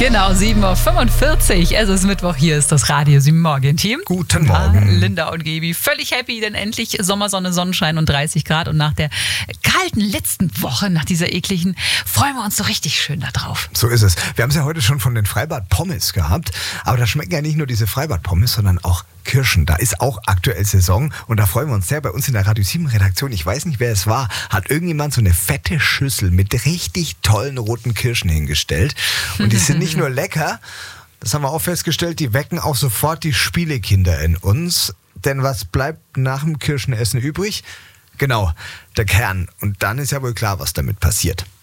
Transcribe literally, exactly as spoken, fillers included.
Genau, sieben Uhr fünfundvierzig. Es ist Mittwoch, hier ist das Radio sieben Morgen-Team. Guten Morgen. Linda und Gaby, völlig happy, denn endlich Sommersonne, Sonnenschein und dreißig Grad. Und nach der kalten letzten Woche, nach dieser ekligen, freuen wir uns so richtig schön da drauf. So ist es. Wir haben es ja heute schon von den Freibad-Pommes gehabt. Aber da schmecken ja nicht nur diese Freibad-Pommes, sondern auch Kirschen. Da ist auch aktuell Saison und da freuen wir uns sehr. Bei uns in der Radio sieben Redaktion, ich weiß nicht, wer es war, hat irgendjemand so eine fette Schüssel mit richtig tollen roten Kirschen hingestellt. Und die sind nicht nur lecker, das haben wir auch festgestellt, die wecken auch sofort die Spielekinder in uns. Denn was bleibt nach dem Kirschenessen übrig? Genau, der Kern. Und dann ist ja wohl klar, was damit passiert.